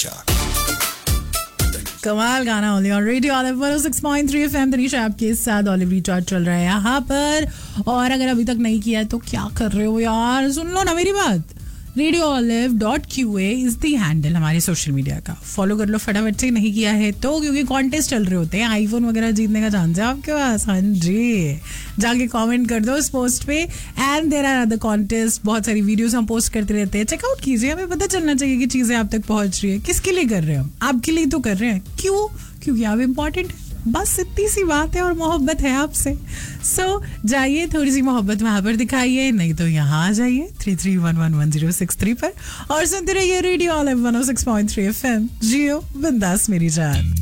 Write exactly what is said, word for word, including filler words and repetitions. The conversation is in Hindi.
तनीषा. कमाल गाना only on radio olive one O six point three FM. Tanisha आपके साथ ऑलिव रिचार्ज चल रहा है यहाँ पर. और अगर अभी तक नहीं किया है तो क्या कर रहे हो यार, सुन लो ना मेरी बात. Radio olive dot Q A is the handle हमारे सोशल मीडिया का. फॉलो कर लो फटाफट से. नहीं किया है तो, क्योंकि कॉन्टेस्ट चल रहे होते हैं, आईफोन वगैरह जीतने का चांस है आपके पास. हाँ जी, जाके कमेंट कर दो इस पोस्ट पे. And there are other contest, बहुत सारी वीडियोस हम पोस्ट करते रहते हैं. चेकआउट कीजिए. हमें पता चलना चाहिए कि चीजें आप तक पहुंच रही है. किसके लिए कर रहे हैं हम? आपके लिए तो कर रहे हैं. क्यों? क्योंकि आप इम्पोर्टेंट. बस इतनी सी बात है और मोहब्बत है आपसे. सो so, जाइए थोड़ी सी मोहब्बत वहां पर दिखाइए, नहीं तो यहाँ आ जाइए three three one one one zero six three पर और सुनते रहिए रेडियो ऑलिव वन ओ सिक्स पॉइंट थ्री एफएम. जियो बिंदास मेरी जान.